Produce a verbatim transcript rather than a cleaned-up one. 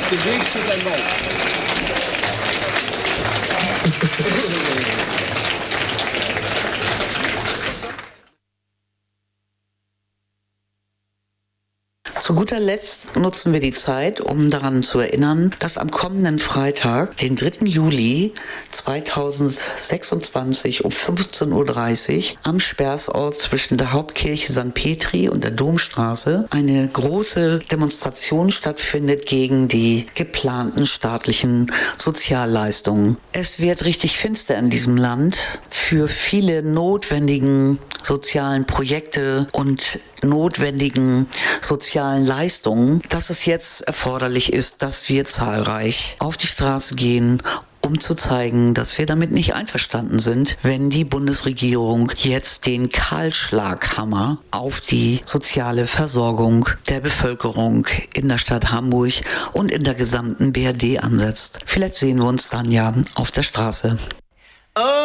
Bewegst du dein Weib? Zu guter Letzt nutzen wir die Zeit, um daran zu erinnern, dass am kommenden Freitag, den dritten Juli zweitausendsechsundzwanzig um fünfzehn Uhr dreißig am Sperrsort zwischen der Hauptkirche Sankt Petri und der Domstraße eine große Demonstration stattfindet gegen die geplanten staatlichen Sozialleistungen. Es wird richtig finster in diesem Land. Für viele notwendigen sozialen Projekte und notwendigen sozialen Leistungen, dass es jetzt erforderlich ist, dass wir zahlreich auf die Straße gehen, um zu zeigen, dass wir damit nicht einverstanden sind, wenn die Bundesregierung jetzt den Kahlschlaghammer auf die soziale Versorgung der Bevölkerung in der Stadt Hamburg und in der gesamten B R D ansetzt. Vielleicht sehen wir uns dann ja auf der Straße.